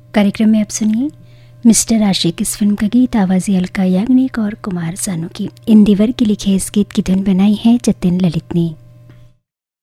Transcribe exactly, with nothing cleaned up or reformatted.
कार्यक्रम में अब सुनिए मिस्टर आशिक इस फिल्म का गीत, आवाज़ें अलका याग्निक और कुमार सानू की। इंदिवर के लिखे इस गीत की धुन बनाई है जतिन ललित ने।